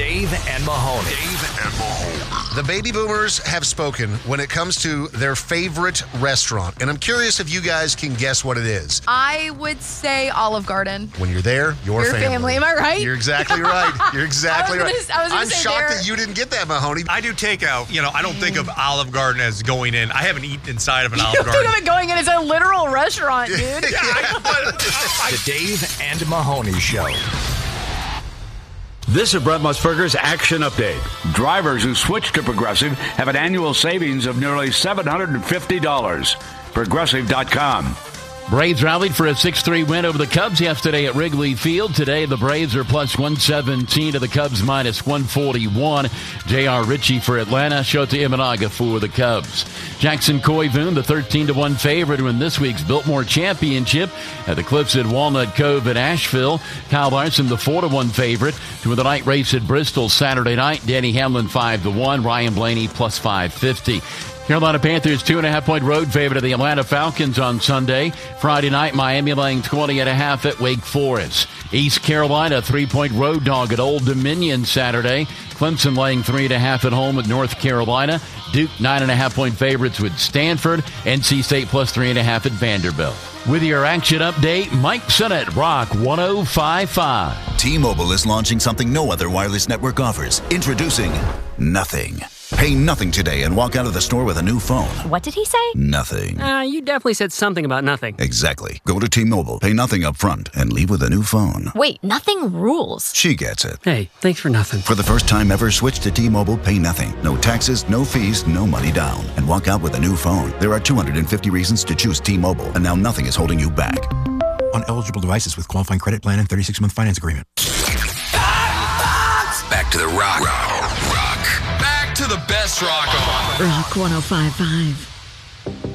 Dave and Mahoney. The baby boomers have spoken when it comes to their favorite restaurant. And I'm curious if you guys can guess what it is. I would say Olive Garden. When you're there, your family. Am I right? You're exactly right. You're exactly right. I'm say shocked that you didn't get that, Mahoney. I do takeout. I don't think of Olive Garden as going in. I haven't eaten inside of an Olive You Garden. think of it going in as a literal restaurant, dude. The Dave and Mahoney Show. This is Brett Musburger's Action Update. Drivers who switch to Progressive have an annual savings of nearly $750. Progressive.com. Braves rallied for a 6-3 win over the Cubs yesterday at Wrigley Field. Today, the Braves are plus 117 to the Cubs minus 141. J.R. Ritchie for Atlanta, Shota Imanaga for the Cubs. Jackson Koivu, the 13-1 favorite to win this week's Biltmore Championship at the Cliffs at Walnut Cove at Asheville. Kyle Larson, the 4-1 favorite to win the night race at Bristol Saturday night. Danny Hamlin, 5-1. Ryan Blaney, plus 550. Carolina Panthers 2.5-point road favorite of the Atlanta Falcons on Sunday. Friday night, Miami laying 20.5 at Wake Forest. East Carolina 3-point road dog at Old Dominion Saturday. Clemson laying 3.5 at home at North Carolina. Duke 9.5-point favorites with Stanford. NC State plus 3.5 at Vanderbilt. With your action update, Mike Sennett, Rock 105.5. T-Mobile is launching something no other wireless network offers. Introducing Nothing. Pay nothing today and walk out of the store with a new phone. What did he say? Nothing. You definitely said something about nothing. Exactly. Go to T-Mobile, pay nothing up front, and leave with a new phone. Wait, nothing rules. She gets it. Hey, thanks for nothing. For the first time ever, switch to T-Mobile, pay nothing. No taxes, no fees, no money down. And walk out with a new phone. There are 250 reasons to choose T-Mobile, and now nothing is holding you back. On eligible devices with qualifying credit plan and 36-month finance agreement. Back to the rock. Back to the best rock on. Rock 105.5.